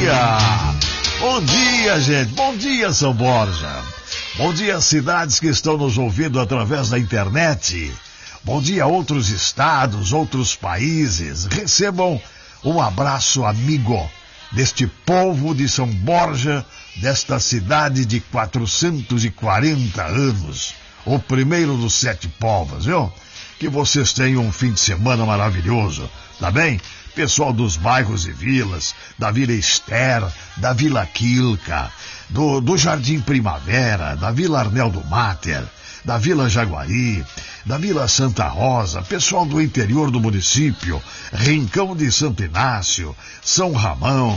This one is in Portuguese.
dia! Bom dia, gente! Bom dia, São Borja! Bom dia, cidades que estão nos ouvindo através da internet. Bom dia a outros estados, outros países. Recebam um abraço amigo deste povo de São Borja, desta cidade de 440 anos. O primeiro dos 7 povos, viu? Que vocês tenham um fim de semana maravilhoso, tá bem? Pessoal dos bairros e vilas, da Vila Ester, da Vila Quilca, do Jardim Primavera, da Vila Arnaldo Mater, da Vila Jaguari, da Vila Santa Rosa, pessoal do interior do município, Rincão de Santo Inácio, São Ramão,